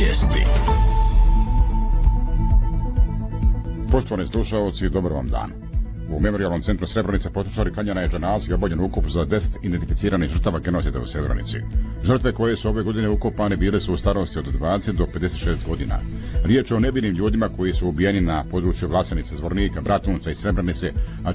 vijesti. Poštovani slušalci, dobar vam dan. U Memorijalnom centru Srebrenica potrošari klanjana je dženaza i obavljen ukop za 10 identificiranih žrtava genocida u Srebrenici. Žrtve koje su ove godine ukopane bile su u starosti od 20 do 56 godina. Riječ je o nevinim ljudima koji su ubijeni na području Vlasenice, Zvornika, Bratunca i Srebrenice, a